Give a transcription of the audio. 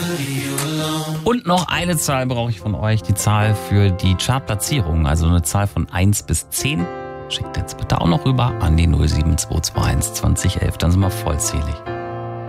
Und noch eine Zahl brauche ich von euch, die Zahl für die Chartplatzierung, also eine Zahl von 1 bis 10. Schickt jetzt bitte auch noch rüber an die 07221 2011, dann sind wir vollzählig.